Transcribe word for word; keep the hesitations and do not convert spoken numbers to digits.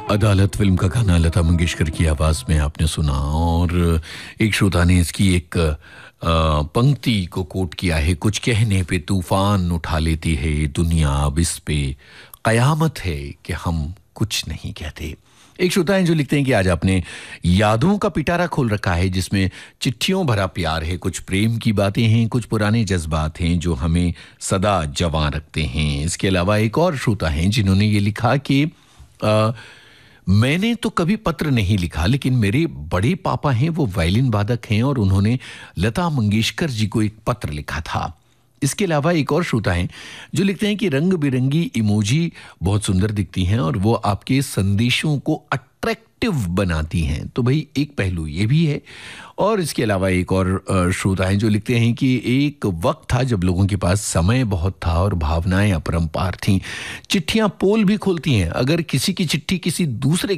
अदालत फिल्म का गाना लता मंगेशकर की आवाज़ में आपने सुना और एक श्रोता ने इसकी एक अ, पंक्ति को कोट किया है, कुछ कहने पे तूफान उठा लेती है दुनिया, अब इस पे कयामत है कि हम कुछ नहीं कहते। एक श्रोता हैं जो लिखते हैं कि आज आपने यादों का पिटारा खोल रखा है जिसमें चिट्ठियों भरा प्यार है, कुछ प्रेम की बातें हैं, कुछ पुराने जज्बात हैं जो हमें सदा जवां रखते हैं। इसके अलावा एक और श्रोता हैं जिन्होंने ये लिखा कि आ, मैंने तो कभी पत्र नहीं लिखा, लेकिन मेरे बड़े पापा हैं, वो वायलिन वादक हैं और उन्होंने लता मंगेशकर जी को एक पत्र लिखा था। इसके अलावा एक और श्रोता हैं जो लिखते हैं कि रंग बिरंगी इमोजी बहुत सुंदर दिखती हैं और वो आपके संदेशों को अट्रैक्टिव बनाती हैं। तो भाई एक पहलू ये भी है। और इसके अलावा एक और अ, श्रोता हैं जो लिखते हैं कि एक वक्त था जब लोगों के पास समय बहुत था और भावनाएं अपरंपार थीं। चिट्ठियां पोल भी खोलती हैं, अगर किसी की चिट्ठी किसी दूसरे